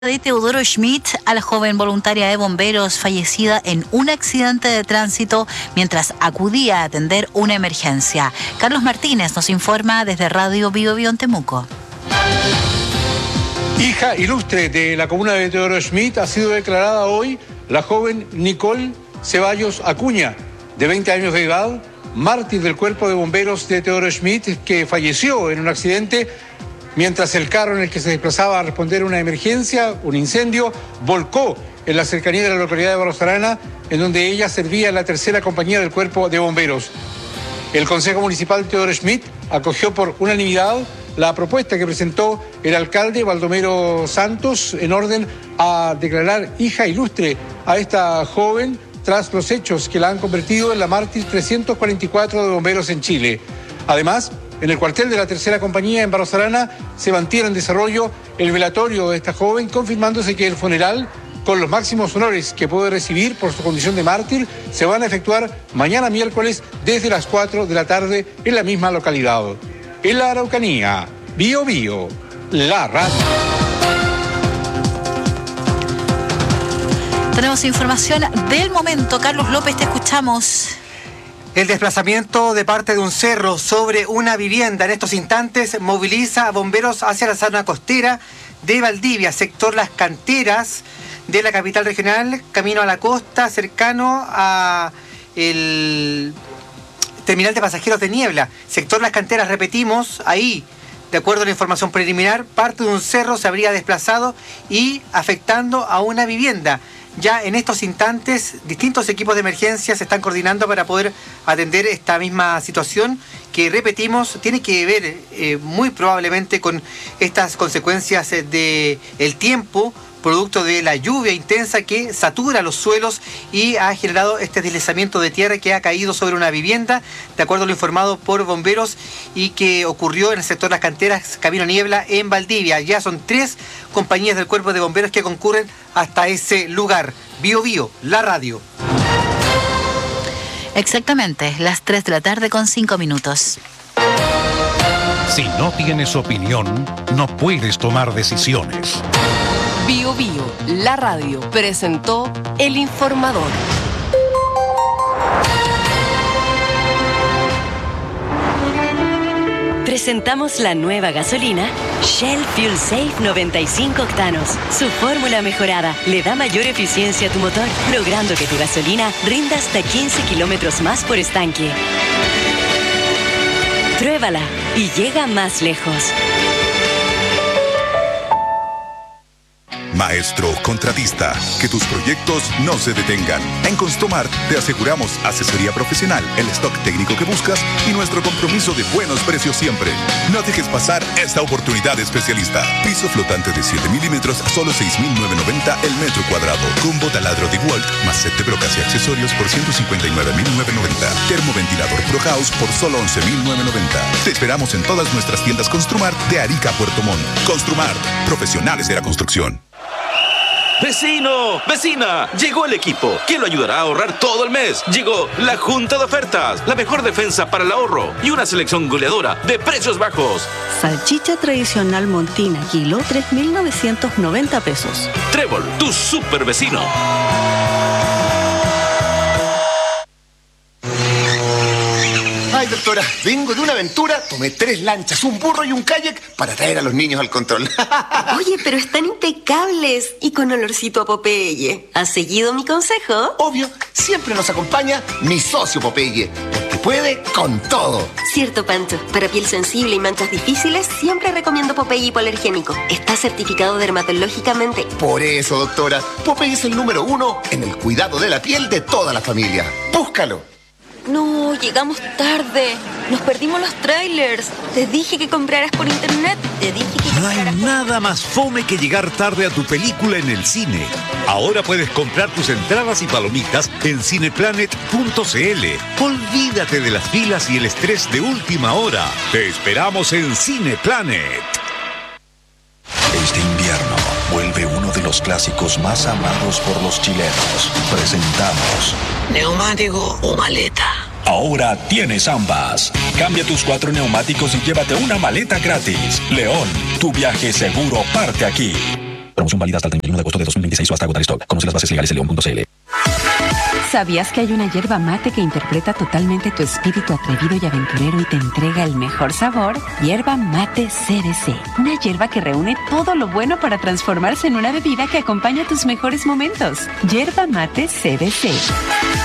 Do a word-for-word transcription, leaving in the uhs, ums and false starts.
De Teodoro Schmidt a la joven voluntaria de bomberos fallecida en un accidente de tránsito mientras acudía a atender una emergencia. Carlos Martínez nos informa desde Radio Bio Bio en Temuco. Hija ilustre de la comuna de Teodoro Schmidt ha sido declarada hoy la joven Nicole Ceballos Acuña, de veinte años de edad, mártir del cuerpo de bomberos de Teodoro Schmidt, que falleció en un accidente mientras el carro en el que se desplazaba a responder a una emergencia, un incendio, volcó en la cercanía de la localidad de Barros Arana, en donde ella servía en la tercera compañía del cuerpo de bomberos. El Consejo Municipal de Teodoro Schmidt acogió por unanimidad la propuesta que presentó el alcalde Baldomero Santos en orden a declarar hija ilustre a esta joven tras los hechos que la han convertido en la mártir trescientos cuarenta y cuatro de bomberos en Chile. Además, en el cuartel de la tercera compañía en Barros Arana se mantiene en desarrollo el velatorio de esta joven, confirmándose que el funeral, con los máximos honores que puede recibir por su condición de mártir, se van a efectuar mañana miércoles desde las cuatro de la tarde en la misma localidad. En la Araucanía, Bio Bio, la radio. Tenemos información del momento. Carlos López, te escuchamos. El desplazamiento de parte de un cerro sobre una vivienda en estos instantes moviliza a bomberos hacia la zona costera de Valdivia, sector Las Canteras de la capital regional, camino a la costa, cercano a el terminal de pasajeros de Niebla. Sector Las Canteras, repetimos, ahí, de acuerdo a la información preliminar, parte de un cerro se habría desplazado y afectando a una vivienda. Ya en estos instantes, distintos equipos de emergencia se están coordinando para poder atender esta misma situación que, repetimos, tiene que ver eh, muy probablemente con estas consecuencias del tiempo, producto de la lluvia intensa que satura los suelos y ha generado este deslizamiento de tierra que ha caído sobre una vivienda, de acuerdo a lo informado por bomberos, y que ocurrió en el sector Las Canteras, camino Niebla, en Valdivia. Ya son tres compañías del cuerpo de bomberos que concurren hasta ese lugar. Bio Bio, la radio. Exactamente, las tres de la tarde con cinco minutos. Si no tienes opinión, no puedes tomar decisiones. Bio Bio, la radio, presentó El Informador. Presentamos la nueva gasolina Shell Fuel Safe noventa y cinco octanos. Su fórmula mejorada le da mayor eficiencia a tu motor, logrando que tu gasolina rinda hasta quince kilómetros más por estanque. Pruébala y llega más lejos. Maestro contratista, que tus proyectos no se detengan. En Construmart te aseguramos asesoría profesional, el stock técnico que buscas y nuestro compromiso de buenos precios siempre. No dejes pasar esta oportunidad especialista. Piso flotante de siete milímetros a solo seis mil novecientos noventa el metro cuadrado. Combo taladro de Walt más set de brocas y accesorios por ciento cincuenta y nueve mil novecientos noventa. Termoventilador Pro House por solo once mil novecientos noventa. Te esperamos en todas nuestras tiendas Construmart de Arica a Puerto Montt. Construmart, profesionales de la construcción. ¡Vecino! ¡Vecina! Llegó el equipo que lo ayudará a ahorrar todo el mes. Llegó la Junta de Ofertas, la mejor defensa para el ahorro y una selección goleadora de precios bajos. Salchicha tradicional Montina, kilo tres mil novecientos noventa pesos. Trébol, tu super vecino. Ay, doctora, vengo de una aventura, tomé tres lanchas, un burro y un kayak para traer a los niños al control. Oye, pero están impecables y con olorcito a Popeye. ¿Has seguido mi consejo? Obvio, siempre nos acompaña mi socio Popeye, porque puede con todo. Cierto, Pancho. Para piel sensible y manchas difíciles, siempre recomiendo Popeye hipoalergénico. Está certificado dermatológicamente. Por eso, doctora, Popeye es el número uno en el cuidado de la piel de toda la familia. Búscalo. No, llegamos tarde. Nos perdimos los trailers. Te dije que compraras por internet. Te dije que No hay nada más fome que llegar tarde a tu película en el cine. Ahora puedes comprar tus entradas y palomitas en cineplanet punto cl. Olvídate de las filas y el estrés de última hora. Te esperamos en Cineplanet. Este invierno vuelve uno de los clásicos más amados por los chilenos. Presentamos ¿neumático o maleta? Ahora tienes ambas. Cambia tus cuatro neumáticos y llévate una maleta gratis. León, tu viaje seguro parte aquí. Promoción válida hasta el treinta y uno de agosto de dos mil veintiséis o hasta agotar stock. Conoce las bases legales en león punto c l. ¿Sabías que hay una hierba mate que interpreta totalmente tu espíritu atrevido y aventurero y te entrega el mejor sabor? Hierba Mate C D C. Una hierba que reúne todo lo bueno para transformarse en una bebida que acompaña tus mejores momentos. Hierba Mate C D C.